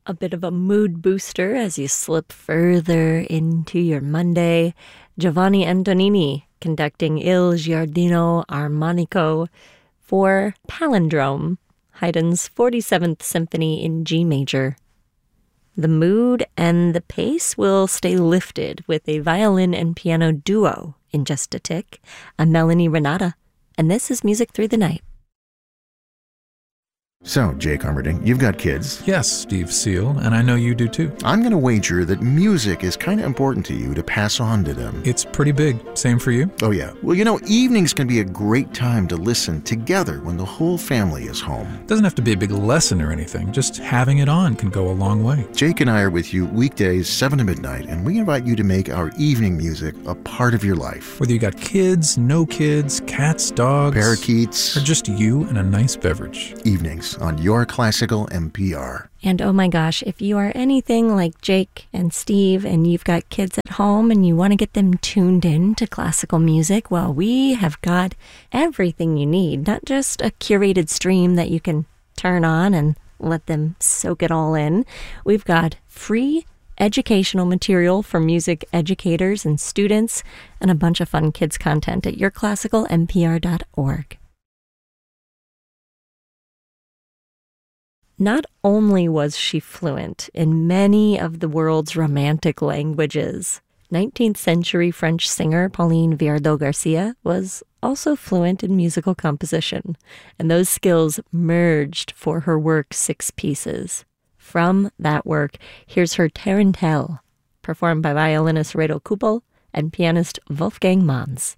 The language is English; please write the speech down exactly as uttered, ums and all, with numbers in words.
A bit of a mood booster as you slip further into your Monday. Giovanni Antonini conducting Il Giardino Armonico for Palindrome, Haydn's forty-seventh Symphony in G major. The mood and the pace will stay lifted with a violin and piano duo in just a tick. I'm Melanie Renata, and this is Music Through the Night. So, Jake Humberding, you've got kids. Yes, Steve Seal, and I know you do too. I'm going to wager that music is kind of important to you to pass on to them. It's pretty big. Same for you? Oh, yeah. Well, you know, evenings can be a great time to listen together when the whole family is home. Doesn't have to be a big lesson or anything. Just having it on can go a long way. Jake and I are with you weekdays, seven to midnight, and we invite you to make our evening music a part of your life. Whether you got kids, no kids, cats, dogs, parakeets, or just you and a nice beverage. Evenings on Your Classical N P R. And oh my gosh, if you are anything like Jake and Steve and you've got kids at home and you want to get them tuned in to classical music, well, we have got everything you need, not just a curated stream that you can turn on and let them soak it all in. We've got free educational material for music educators and students and a bunch of fun kids content at your classical n p r dot org. Not only was she fluent in many of the world's romantic languages, nineteenth century French singer Pauline Viardot-Garcia was also fluent in musical composition, and those skills merged for her work Six Pieces. From that work, here's her Tarantelle, performed by violinist Reto Kuppel and pianist Wolfgang Mans.